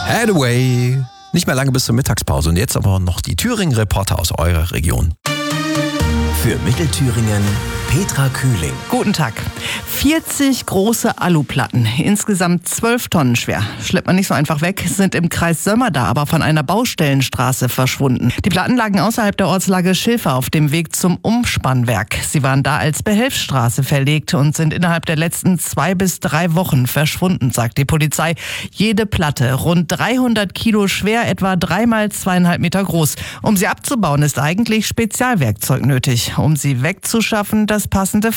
Hathaway. Nicht mehr lange bis zur Mittagspause und jetzt aber noch die Thüringen-Reporter aus eurer Region. Für Mittelthüringen Petra Kühling. Guten Tag. 40 große Aluplatten, insgesamt 12 Tonnen schwer, schleppt man nicht so einfach weg, sind im Kreis Sömmerda aber von einer Baustellenstraße verschwunden. Die Platten lagen außerhalb der Ortslage Schilfer auf dem Weg zum Umspannwerk. Sie waren da als Behelfsstraße verlegt und sind innerhalb der letzten 2 bis 3 Wochen verschwunden, sagt die Polizei. Jede Platte, rund 300 Kilo schwer, etwa 3 mal 2,5 Meter groß. Um sie abzubauen, ist eigentlich Spezialwerkzeug nötig. Um sie wegzuschaffen, das passende